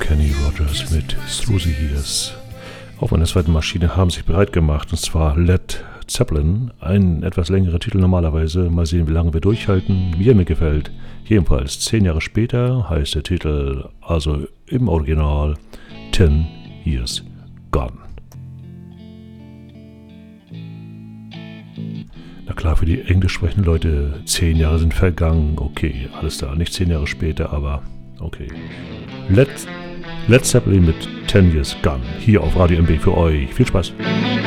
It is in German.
Kenny Rogers mit Through the Years. Auf meiner zweiten Maschine haben sich bereit gemacht, und zwar Led Zeppelin. Ein etwas längerer Titel normalerweise. Mal sehen, wie lange wir durchhalten, wie er mir gefällt. Jedenfalls 10 Jahre später heißt der Titel, also im Original, 10 Years Gone. Na klar, für die englisch sprechenden Leute, 10 Jahre sind vergangen. Okay, alles da. Nicht 10 Jahre später, aber okay. Led Zeppelin mit 10 Years Gone. Hier auf Radio MB für euch. Viel Spaß.